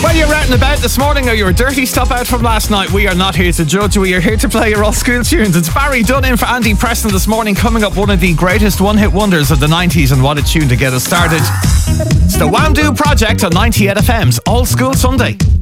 Well, you're out and about this morning or you're dirty stuff out from last night. We are not here to judge. We are here to play your all school tunes. It's Barry Dunn in for Andy Preston this morning. Coming up, one of the greatest one-hit wonders of the 90s, and what a tune to get us started. It's the Wham Do Project on 98 FM's All School Sunday.